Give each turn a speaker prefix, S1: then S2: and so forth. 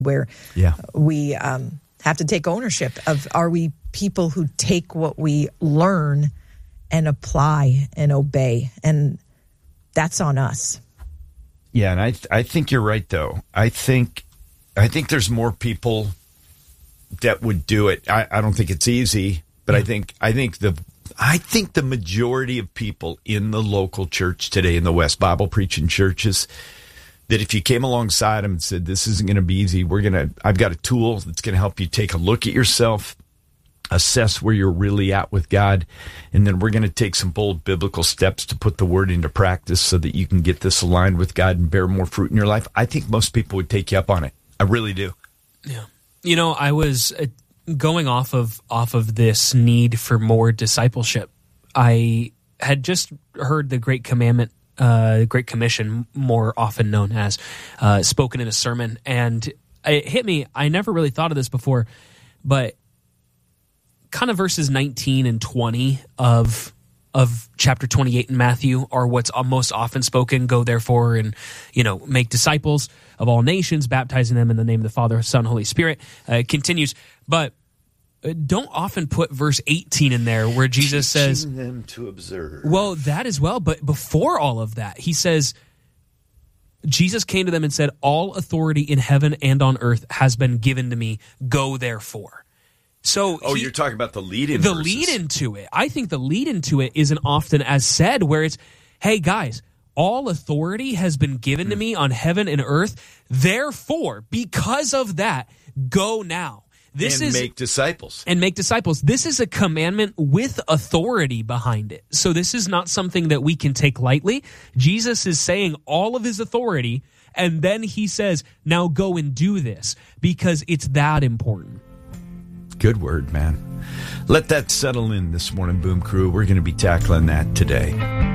S1: where we have to take ownership of, are we people who take what we learn and apply and obey? And that's on us.
S2: Yeah, and I think you're right, though. I think there's more people that would do it. I don't think it's easy, but I think the majority of people in the local church today in the West, Bible preaching churches, that if you came alongside them and said, this isn't going to be easy, I've got a tool that's going to help you take a look at yourself, assess where you're really at with God, and then we're going to take some bold biblical steps to put the word into practice so that you can get this aligned with God and bear more fruit in your life. I think most people would take you up on it. I really do.
S3: Yeah. You know, I was going off of this need for more discipleship. I had just heard the Great Commandment, Great Commission, more often known as, spoken in a sermon, and it hit me. I never really thought of this before, but kind of verses 19 and 20 of chapter 28 in Matthew are what's most often spoken. Go therefore and, make disciples of all nations, baptizing them in the name of the Father, Son, Holy Spirit. It continues, but don't often put verse 18 in there where Jesus says,
S2: teaching them to observe.
S3: Well, that as well, but before all of that, he says, Jesus came to them and said, all authority in heaven and on earth has been given to me. Go therefore. So
S2: you're talking about the lead-in
S3: The
S2: verses.
S3: lead-in to it. I think the lead-in to it isn't often as said, where it's, hey, guys, all authority has been given to me on heaven and earth. Therefore, because of that, go now.
S2: Make disciples.
S3: And make disciples. This is a commandment with authority behind it. So this is not something that we can take lightly. Jesus is saying all of his authority, and then he says, now go and do this, because it's that important.
S2: Good word, man. Let that settle in this morning, Boom Crew. We're going to be tackling that today.